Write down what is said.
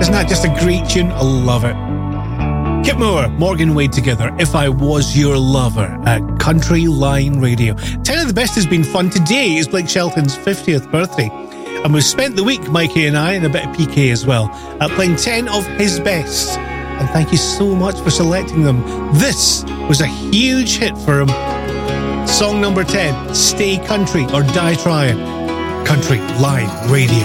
Isn't that just a great tune? I love it. Kip Moore, Morgan Wade together, If I Was Your Lover, at Country Line Radio. 10 of the best has been fun. Today is Blake Shelton's 50th birthday. And we've spent the week, Mikey and I, and a bit of PK as well, playing 10 of his best. And thank you so much for selecting them. This was a huge hit for him. Song number 10, Stay Country or Die Trying. Country Line Radio.